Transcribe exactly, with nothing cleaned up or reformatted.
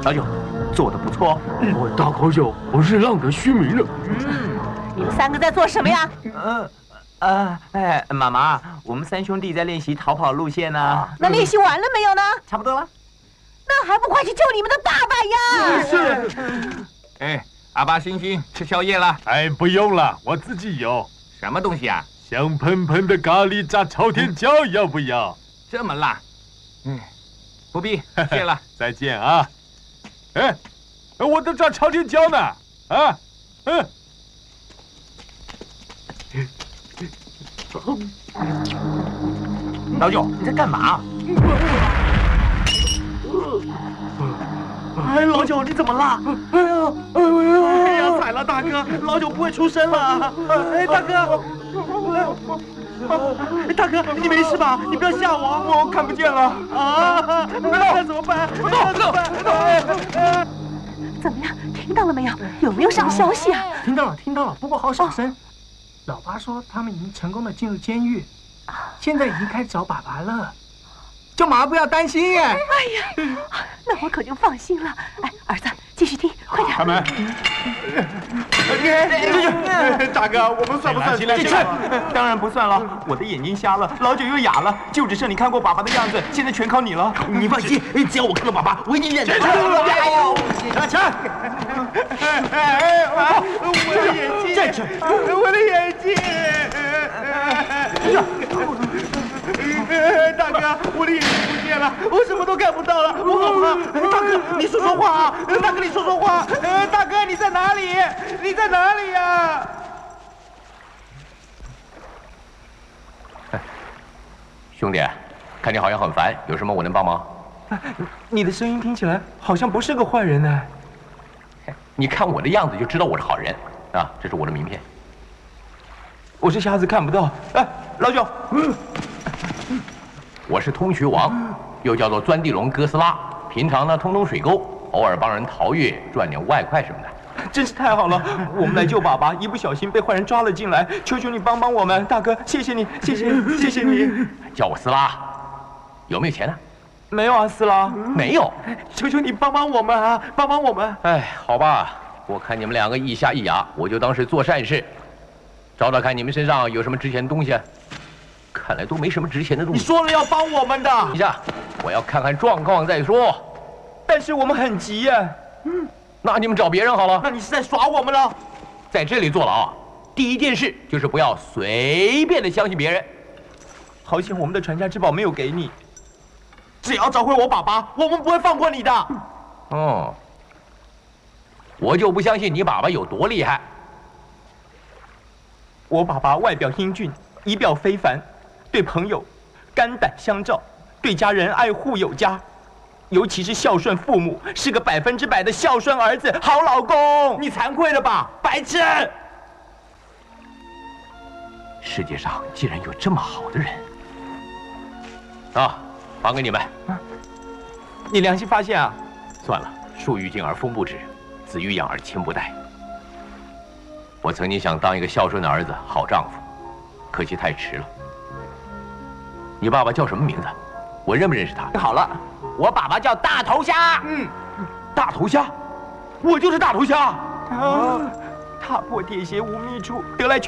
老九，做的不错。 我大高手不是浪得虚名了。 嗯，你们三个在做什么呀？ 嗯。 呃，哎，妈妈，我们三兄弟在练习逃跑路线呢。 那练习完了没有呢？ 差不多了。 那还不快去救你们的爸爸呀！ 是。 哎，阿爸、星星吃宵夜了。 哎，不用了，我自己有。 什么东西啊？ 香喷喷的咖喱炸朝天椒，要不要？ 这么辣？嗯，不必，谢了。 再见啊。哎，我的炸朝天椒呢？啊，嗯。 老九，你在干嘛？ 哎，老九，你怎么了？哎呀，哎呀，惨了，大哥，老九不会出声了。哎，大哥，哎，大哥，你没事吧？你不要吓我， 我看不见了。 啊，那怎么办？那怎么办？ 怎么样？听到了没有？有没有什么消息啊？ 听到了，听到了，不过好小声。 老爸说他们已经成功的进入监狱，现在已经开始找爸爸了。舅妈不要担心哎。 哎呀，那我可就放心了。哎，儿子，继续听，快点。 开门。 大哥，我们算不算进去？当然不算了，我的眼睛瞎了，老九又哑了，就只剩你看过爸爸的样子，现在全靠你了。 你放心，只要我看到爸爸，我一定认得他。 站起来！ 哎，我的眼睛！ 站起来！ 我的眼睛！大哥，我的眼睛不见了，我什么都看不到了，我好怕！大哥，你说说话啊！大哥，你说说话！大哥，你在哪里？你在哪里呀？ 兄弟，看你好像很烦，有什么我能帮忙？ 你的声音听起来好像不是个坏人呢。 你看我的样子就知道我是好人啊！这是我的名片。 我是瞎子看不到。哎，老九，嗯， 我是通学王，又叫做钻地龙哥斯拉。平常呢通通水沟，偶尔帮人逃狱赚点外快什么的。 真是太好了！我们来救爸爸，一不小心被坏人抓了进来，求求你帮帮我们，大哥，谢谢你，谢谢，谢谢你。 叫我斯拉，有没有钱呢？ 没有啊，斯拉， 没有。 求求你帮帮我们啊，帮帮我们！ 哎，好吧，我看你们两个一瞎一哑，我就当是做善事，找找看你们身上有什么值钱的东西。看来都没什么值钱的东西。 你说了要帮我们的。 等一下，我要看看状况再说。 但是我们很急呀。 嗯，那你们找别人好了。 那你是在耍我们了？ 在这里坐牢，第一件事就是不要随便的相信别人。 好险我们的传家之宝没有给你。只要找回我爸爸，我们不会放过你的。 哦，我就不相信你爸爸有多厉害。 我爸爸外表英俊，仪表非凡，对朋友肝胆相照，对家人爱护有加，尤其是孝顺父母，是个百分之百的孝顺儿子，好老公。你惭愧了吧，白痴！ 世界上竟然有这么好的人啊！还给你们。啊、 你良心发现啊？ 算了，树欲静而风不止，子欲养而亲不待。我曾经想当一个孝顺的儿子、好丈夫，可惜太迟了。你爸爸叫什么名字？我认不认识他？ 好了，我爸爸叫大头虾。 嗯，大头虾，我就是大头虾。 啊，踏破铁鞋无觅处，得来全。